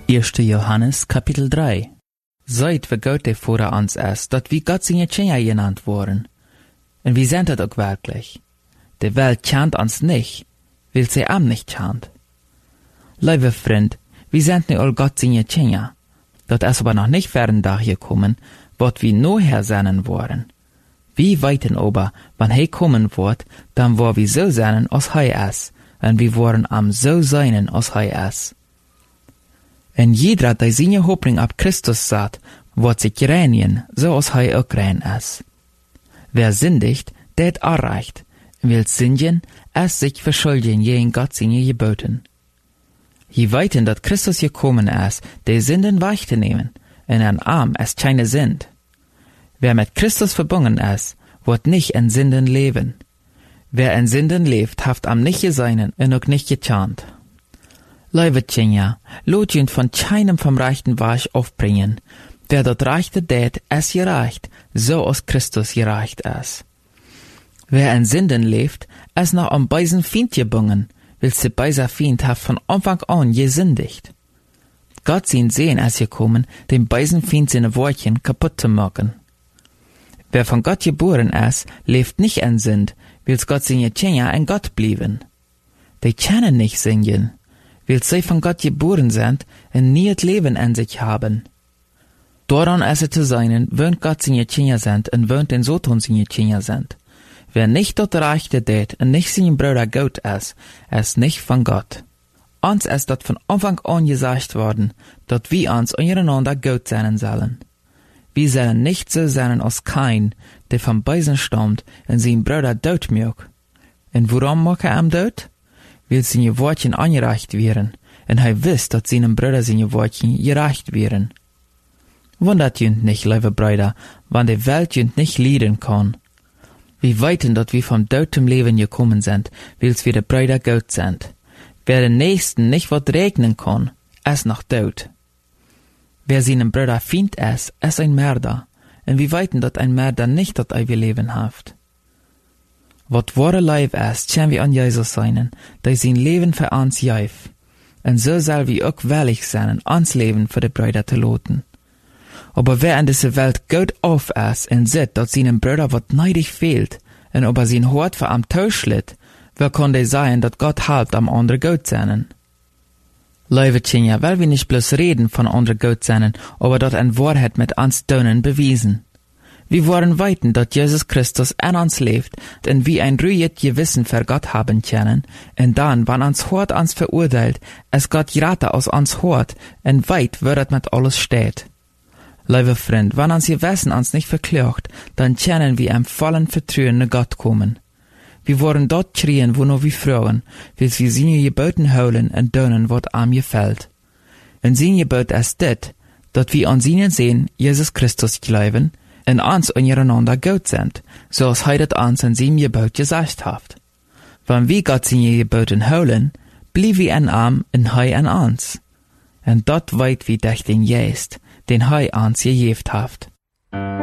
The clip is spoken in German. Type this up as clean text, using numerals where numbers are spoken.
1. Johannes, Kapitel 3. Seid wie Gott der vor uns ist, dat wie Gott seine Kinder genannt worden. Und wie sind das auch wirklich? Die Welt kennt uns nicht, weil sie am nicht kennt. Liebe Freund, wie sind nu all Gott seine Kinder? Dat ist aber noch nicht fern gekommen, wat wie noher seinen worden. Wie weiten aber, wann he kommen wird, dann war wie so seinen als he ist, und wir waren am so seinen als he ist. En jeder, der seine Hoffnung ab Christus sagt, wird sich reinigen, so als he auch rein ist. Wer sündigt, der hat erreicht, will sündigen, es sich verschuldigen gegen Gott seine Geboten. Je weiten, dat Christus gekommen ist, die Sünden wegzunehmen, und ein Arm es keine sind. Wer mit Christus verbunden ist, wird nicht in Sünden leben. Wer in Sünden lebt, haft am nicht geseinen und auch nicht getarnt. Liebe Kinder, lot jünd von keinem vom rechten Weg aufbringen. Wer dort reichte tät, es gereicht, so als Christus gereicht ist. Wer in Sünden lebt, es noch am beisen Feind gebunden, weil se beiser Feind haft von Anfang an gesündigt. Gott sein Sehen ist gekommen, dem beisen Feind seine Wortchen kaputt zu machen. Wer von Gott geboren ist, lebt nicht in Sünd, weil Gott seine Kinder in Gott blieben. Die können nicht singen, weil sie von Gott geboren sind und nie das Leben in sich haben. Daran ist es zu sein, wenn Gott seine Kinder sind und wenn den Satan seine Kinder sind. Wer nicht dort Rechte tät und nicht sein Bruder Gott ist nicht von Gott. Uns ist dort von Anfang an gesagt worden, dass wir uns untereinander Gott sein sollen. Wir sollen nicht so sein als Kain, der vom Beisen stammt und sein Bruder dort mag. Und warum mag er ihm dort? Weil seine Wortchen angereicht werden, und er wisst, dass seinem Bruder seine Wortchen gereicht werden. Wundert jünd nicht, liebe Brüder, wann die Welt jünd nicht leiden kann. Wir weiten, dass wir vom Tod zum Leben gekommen sind, weil wir die Brüder Gott sind. Wer den Nächsten nicht wat regnen kann, ist noch tot. Wer seinem Bruder Feind ist ein Mörder, und wir weiten, dass ein Mörder nicht das ewige Leben haft. Wat wahre Leib ist, können wir an Jesus sein, der sein Leben für uns gäf. Und so soll wir auch willig sein, uns Leben für die Brüder zu loten. Aber wer in dieser Welt Gott auf ist und sieht, dass seinem Bruder wat neidig fehlt, und ob sein Hort für am Tausch litt, wer kann der sein, dass Gott halbt am andere Gott sein? Liebe Kinder, weil wir nicht bloß reden von andere Gott sein, aber dort ein Wahrheit mit uns Tönen bewiesen. Wir wollen weiten, dass Jesus Christus in uns lebt, und wir ein ruhiges Gewissen für Gott haben können, und dann, wann uns Hort uns verurteilt, es Gott gerade aus uns Hort, und weit wird mit alles steht. Liebe Freund, wenn uns Gewissen uns nicht verklagt, dann können wir im vollen Vertrauen nach Gott kommen. Wir wollen dort schreien, wo nur wir fragen, weil wir seine Geboten holen und tun, was ihm gefällt. Und sein Gebot ist dit, dass wir an seinen Sehen Jesus Christus glauben und uns untereinander Gott sind, so als er das uns in seinem Gebot gesagt hat. Wenn wir Gott seine Geboten holen, blieben wir in ihm und er in uns. Und dort weit wie durch den Geist, den er uns gegeben hat.